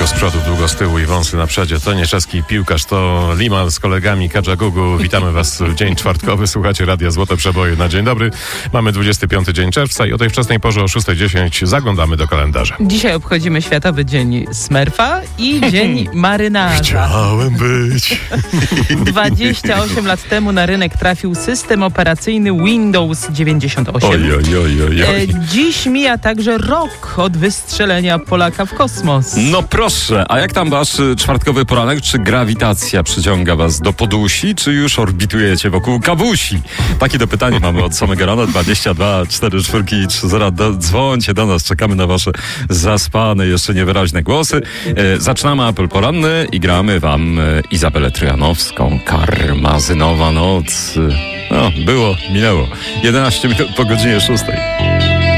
Krótko z przodu, długo z tyłu i wąsy na przodzie. To nie czeski piłkarz, to Limal z kolegami Kadżagugu. Witamy Was w dzień czwartkowy. Słuchacie Radia Złote Przeboje na dzień dobry. Mamy 25 dzień czerwca i o tej wczesnej porze o 6:10 zaglądamy do kalendarza. Dzisiaj obchodzimy Światowy Dzień Smurfa i Dzień Marynarza. Chciałem być. 28 lat temu na rynek trafił system operacyjny Windows 98. Oj. Dziś mija także rok od wystrzelenia Polaka w kosmos. No proszę, a jak tam wasz czwartkowy poranek? Czy grawitacja przyciąga was do podusi, czy już orbitujecie wokół kawusi? Takie to pytanie mamy od samego rana. 22 44 30. Dzwońcie do nas, czekamy na wasze zaspane, jeszcze niewyraźne głosy. Zaczynamy apel poranny i gramy wam Izabelę Trojanowską. Karmazynowa noc. No, minęło. 11 minut po godzinie 6.